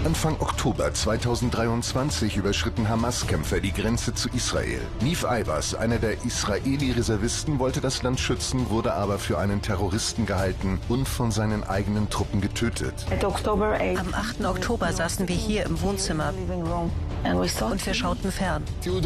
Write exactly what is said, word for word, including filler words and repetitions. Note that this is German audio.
Anfang Oktober zweitausenddreiundzwanzig überschritten Hamas-Kämpfer die Grenze zu Israel. Niv Eibers, einer der Israeli-Reservisten, wollte das Land schützen, wurde aber für einen Terroristen gehalten und von seinen eigenen Truppen getötet. Am achten Oktober saßen wir hier im Wohnzimmer und wir schauten fern.